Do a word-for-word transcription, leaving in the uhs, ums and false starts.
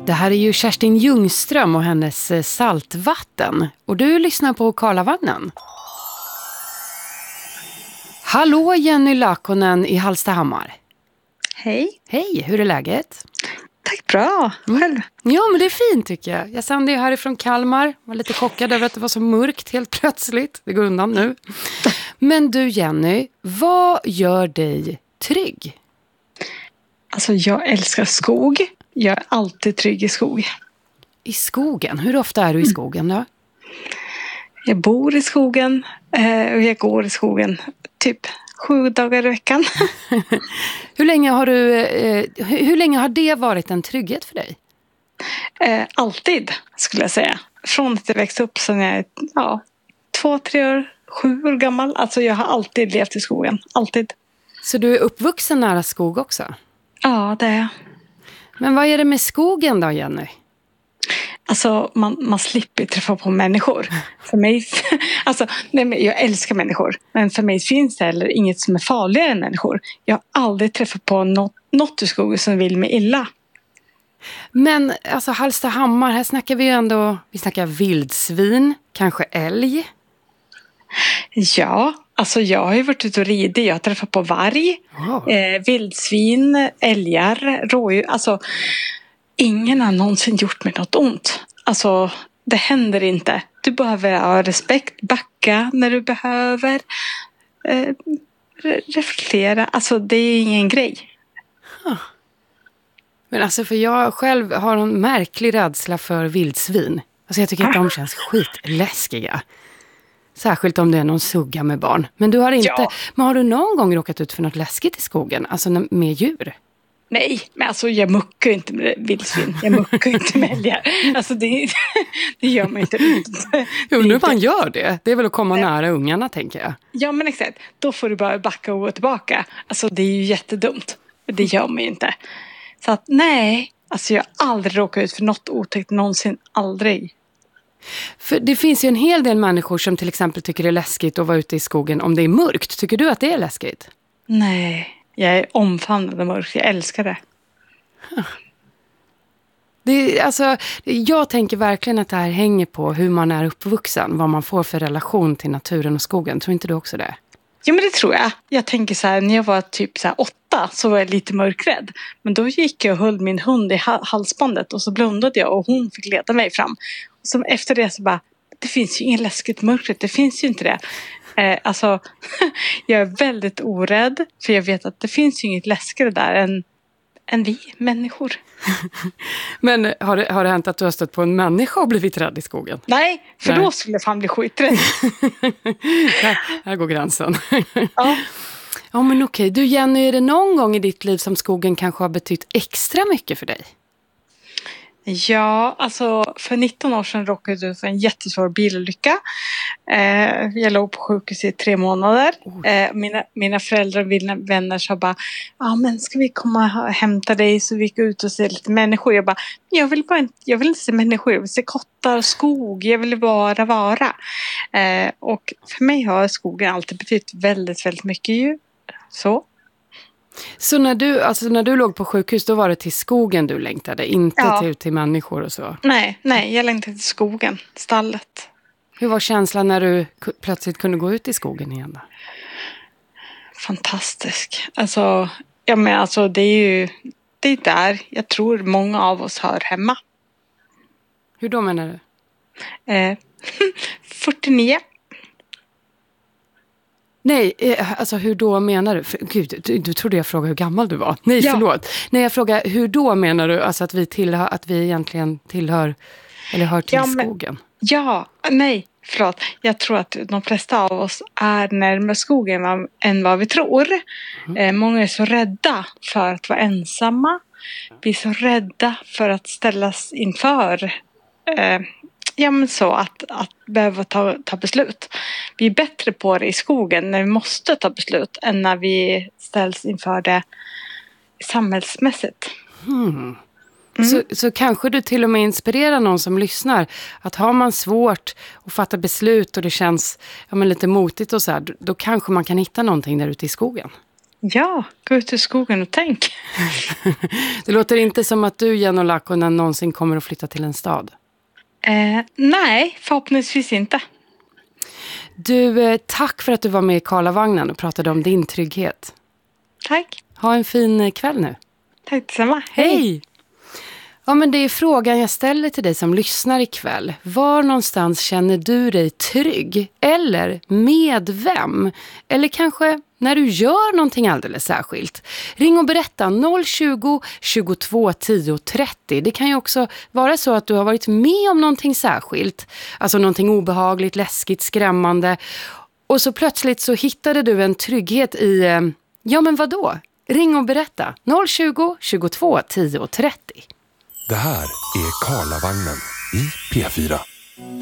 Det här är ju Kerstin Ljungström och hennes Saltvatten. Och du lyssnar på Karlavagnen. Hallå Jenny Lakonen i Hallstahammar. Hej. Hej, hur är läget? Tack, bra. Själv? Mm. Ja, men det är fint tycker jag. Jag sände ju härifrån Kalmar. Var lite chockad över att det var så mörkt helt plötsligt. Det går undan nu. Men du Jenny, vad gör dig trygg? Alltså jag älskar skog. Jag är alltid trygg i skog. I skogen? Hur ofta är du i skogen då? Jag bor i skogen och jag går i skogen typ sju dagar i veckan. Hur länge har du, hur länge har det varit en trygghet för dig? Alltid skulle jag säga. Från att jag växte upp sedan jag är ja, två, tre år, sju år gammal. Alltså jag har alltid levt i skogen. Alltid. Så du är uppvuxen nära skog också? Ja, det är jag. Men vad är det med skogen då, Jenny? Alltså man, man slipper träffa på människor. För mig, alltså, nej, jag älskar människor. Men för mig finns det heller inget som är farligare än människor. Jag har aldrig träffat på något, något i skogen som vill mig illa. Men alltså Hallstahammar, här snackar vi ju ändå, vi snackar vildsvin, kanske älg. Ja, alltså jag har ju varit ute och ridit. Jag har träffat på varg, oh. eh, vildsvin, älgar, rådjur. Alltså ingen har någonsin gjort mig något ont. Alltså det händer inte. Du behöver ha respekt, backa när du behöver. Eh, re- reflektera, alltså det är ingen grej. Huh. Men alltså för jag själv har en märklig rädsla för vildsvin. Alltså jag tycker att de känns skitläskiga. Särskilt om det är någon sugga med barn. Men du har inte, ja. Men har du någon gång råkat ut för något läskigt i skogen? Alltså med djur? Nej, men alltså jag muckar inte med vildsvin. Jag muckar inte med älgar. Alltså det, det gör man inte. Jo, nu man gör det. Det är väl att komma nära ungarna, tänker jag. Ja, men exakt. Då får du bara backa och gå tillbaka. Alltså det är ju jättedumt. Det gör man ju inte. Så att nej, alltså jag har aldrig råkat ut för något otäckt. Någonsin, aldrig. För det finns ju en hel del människor som till exempel tycker det är läskigt att vara ute i skogen om det är mörkt. Tycker du att det är läskigt? Nej, jag är omfamnad av mörkt. Jag älskar det. det alltså, jag tänker verkligen att det här hänger på hur man är uppvuxen. Vad man får för relation till naturen och skogen. Tror inte du också det? Ja, men det tror jag. Jag tänker så här, när jag var typ så här åtta så var jag lite mörkrädd. Men då gick jag och höll min hund i halsbandet och så blundade jag och hon fick leda mig fram. Och så efter det så bara, det finns ju ingen läskigt mörkret, det finns ju inte det. Eh, alltså, jag är väldigt orädd för jag vet att det finns ju inget läskigare där än, än vi människor. Men har det, har det hänt att du har stött på en människa och blivit rädd i skogen? Nej, för Nej. Då skulle jag fan bli skiträdd. här, här går gränsen. Ja. Ja, men okej. Du Jenny, är det någon gång i ditt liv som skogen kanske har betytt extra mycket för dig? Ja, alltså för nitton år sedan råkade jag ut för en jättesvår bilolycka. Eh, jag låg på sjukhus i tre månader. Eh, mina, mina föräldrar och mina vänner sa bara, ja ah, men ska vi komma och hämta dig så vi gick ut och se lite människor. Jag bara, jag vill bara inte, jag vill inte se människor, jag vill se kottar och skog, jag vill bara vara. Eh, och för mig har skogen alltid betytt väldigt, väldigt mycket ju. Så. Så när du, alltså när du låg på sjukhus, då var det till skogen du längtade, inte ja. till, till människor och så? Nej, nej, jag längtade till skogen, stallet. Hur var känslan när du k- plötsligt kunde gå ut i skogen igen då? Fantastisk. Alltså, ja, men alltså det är ju det är där jag tror många av oss hör hemma. Hur då menar du? Eh, fyrtionio. Nej, alltså hur då menar du? För, gud, du, du trodde jag frågade hur gammal du var. Nej, ja. förlåt. Nej, jag frågar hur då menar du? Alltså att vi tillhör, att vi egentligen tillhör, eller hör till ja, men, skogen. Ja, nej, förlåt. Jag tror att de flesta av oss är närmare skogen än vad vi tror. Mm. Eh, många är så rädda för att vara ensamma. Vi är så rädda för att ställas inför eh, ja, men så att, att behöva ta, ta beslut. Vi är bättre på det i skogen när vi måste ta beslut än när vi ställs inför det samhällsmässigt. Mm. Mm. Så, så kanske du till och med inspirerar någon som lyssnar. Att har man svårt att fatta beslut och det känns ja, men lite motigt och så här, då, då kanske man kan hitta någonting där ute i skogen. Ja, gå ut i skogen och tänk. Det låter inte som att du, Jenny Laakkonen, någonsin kommer att flytta till en stad. Eh, nej, förhoppningsvis inte. Du, eh, tack för att du var med i Karlavagnen och pratade om din trygghet. Tack. Ha en fin kväll nu. Tack detsamma. Hej! Hej. Ja, men det är frågan jag ställer till dig som lyssnar ikväll. Var någonstans känner du dig trygg? Eller med vem? Eller kanske när du gör någonting alldeles särskilt? Ring och berätta noll tjugo, tjugotvå, tio, trettio. Det kan ju också vara så att du har varit med om någonting särskilt. Alltså någonting obehagligt, läskigt, skrämmande. Och så plötsligt så hittade du en trygghet i, ja men vadå? Ring och berätta noll tjugo, tjugotvå, tio, trettio. Det här är Karlavagnen i P fyra.